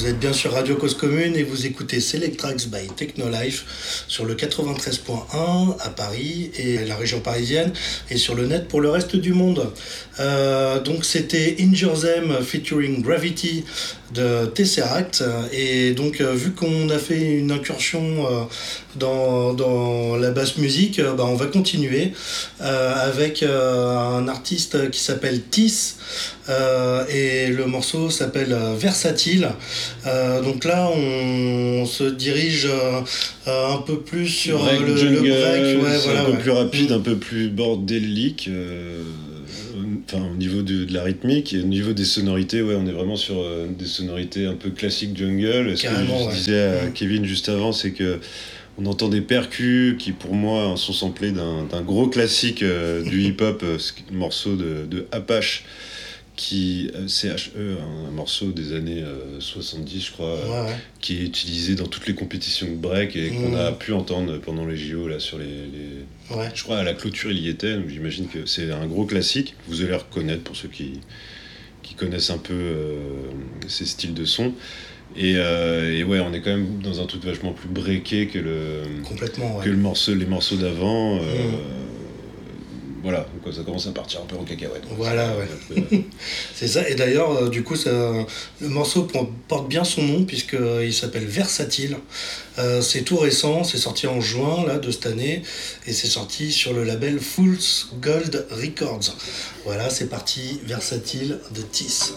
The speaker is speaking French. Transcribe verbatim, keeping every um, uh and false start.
Vous êtes bien sur Radio Cause Commune et vous écoutez Select Tracks by Technolife sur le quatre-vingt-treize point un à Paris et la région parisienne et sur le net pour le reste du monde. Euh, donc c'était Injure Them featuring Gravity de Tesseract et donc euh, vu qu'on a fait une incursion euh, dans, dans la basse musique, euh, bah, on va continuer euh, avec euh, un artiste qui s'appelle Tiss euh, et le morceau s'appelle euh, Versatile. Euh, donc là on, on se dirige euh, euh, un peu plus sur break, le, jungle, le break, ouais, c'est voilà, un peu ouais. plus rapide, mmh. un peu plus bordélique. Euh... Enfin, au niveau de, de la rythmique et au niveau des sonorités, ouais, on est vraiment sur euh, des sonorités un peu classiques jungle. Ce Carrément, que je ouais. disais à mmh. Kevin juste avant, c'est que on entend des percus qui, pour moi, sont samplés d'un, d'un gros classique euh, du hip-hop, euh, le morceau de, de Apache, qui euh, C H E, un, un morceau des années euh, soixante-dix, je crois, ouais, ouais. qui est utilisé dans toutes les compétitions de break et mmh. qu'on a pu entendre pendant les J O là sur les, les... Ouais. Je crois à la clôture il y était, donc j'imagine que c'est un gros classique. Vous allez le reconnaître pour ceux qui qui connaissent un peu euh, ces styles de son. Et, euh, et ouais, on est quand même dans un truc vachement plus breaké que le Complètement, ouais. que le morceau, les morceaux d'avant. Euh, mmh. Voilà, donc ça commence à partir un peu en cacahuète. Voilà, ouais. Peu... c'est ça. Et d'ailleurs, euh, du coup, ça, le morceau porte bien son nom puisqu'il s'appelle Versatile. Euh, c'est tout récent, c'est sorti en juin là, de cette année et c'est sorti sur le label Fool's Gold Records. Voilà, c'est parti, Versatile de Tiss.